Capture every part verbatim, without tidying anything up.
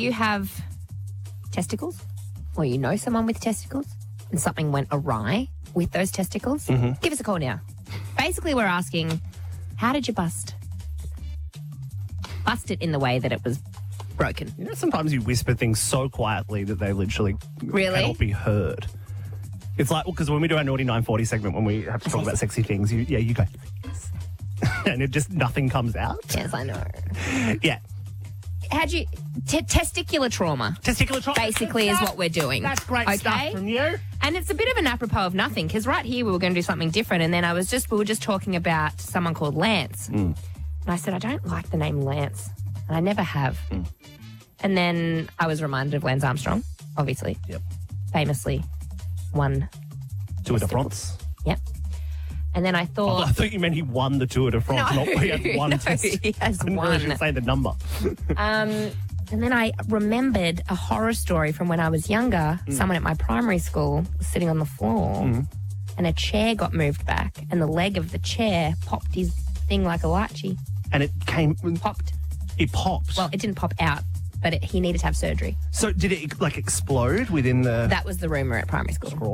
you have testicles or you know someone with testicles and something went awry with those testicles, Mm-hmm. give us a call now. Basically, we're asking, how did you bust? Bust it in the way that it was broken. You know, sometimes you whisper things so quietly that they literally Really? cannot be heard. It's like, because when we do our Naughty nine forty segment, when we have to talk about sexy things, you, yeah, you go, and it just, nothing comes out. Yes, I know. Yeah. How'd you... T- testicular trauma. Testicular trauma. Basically is what we're doing. That's great okay? stuff from you. And it's a bit of an apropos of nothing, because right here we were going to do something different, and then I was just we were just talking about someone called Lance, Mm. and I said I don't like the name Lance, and I never have. Mm. And then I was reminded of Lance Armstrong, obviously, Yep. famously won. Tour de France. Yep. And then I Oh, thought, I thought you meant he won the Tour de France, No. not he had one No, test. he has I didn't one. really should say the number. um, and then I remembered a horror story from when I was younger. Mm. Someone at my primary school was sitting on the floor, and a chair got moved back, and the leg of the chair popped his thing like a lychee. And it came, Popped. it popped. Well, it didn't pop out, but it, he needed to have surgery. So did it like explode within the... That was the rumour at primary school. Scroll?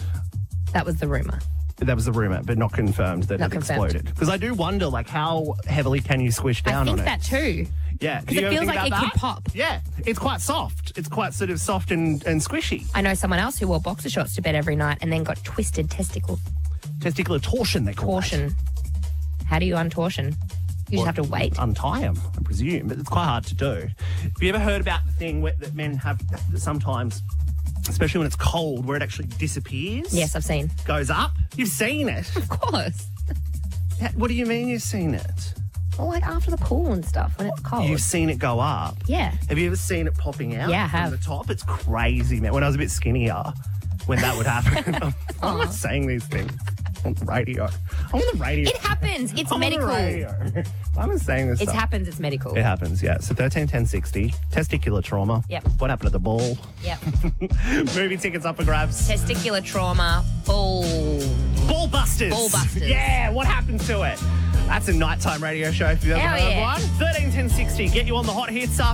That was the rumour. That was the rumour, but not confirmed that Not it confirmed. exploded. Because I do wonder, like, how heavily can you squish down I think on it? that too. Yeah. Because Do you it ever feels think like it about could that? pop. Yeah. It's quite soft. It's quite sort of soft and, and squishy. I know someone else who wore boxer shorts to bed every night and then got twisted testicles. Testicular torsion, they call it. Torsion. How do you untorsion? You just have to wait. Untie them, I presume, but it's quite hard to do. Have you ever heard about the thing where, that men have sometimes, especially when it's cold, where it actually disappears? Yes, I've seen. Goes up? You've seen it. Of course. Yeah, what do you mean you've seen it? Well, like after the pool and stuff when it's cold. You've seen it go up? Yeah. Have you ever seen it popping out Yeah, I from have. the top? It's crazy, man. When I was a bit skinnier, when that would happen. I'm not saying these things on the radio. I'm on the radio. It happens. It's I'm medical. On the radio. I'm not saying this It stuff. happens. It's medical. It happens, yeah. So thirteen ten sixty, testicular trauma. Yep. What happened at the ball? Yep. Movie tickets up for grabs. Testicular trauma. Bull. Ball busters. Ball busters. Yeah, what happened to it? That's a nighttime radio show if you've ever Hell heard yeah. one. thirteen ten sixty, get you on the hot hits up.